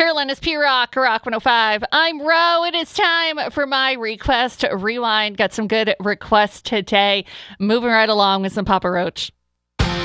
Carolina's P Rock 105. I'm Ro. It is time for my request rewind. Got some good requests today. Moving right along with some Papa Roach.